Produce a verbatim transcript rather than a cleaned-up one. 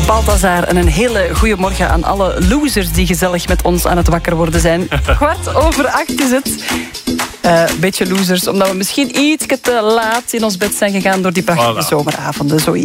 Balthazar en een hele goede morgen aan alle losers die gezellig met ons aan het wakker worden zijn. Kwart over acht is het. Een uh, beetje losers, omdat we misschien iets te laat in ons bed zijn gegaan door die prachtige Voilà. zomeravonden. Zoiets.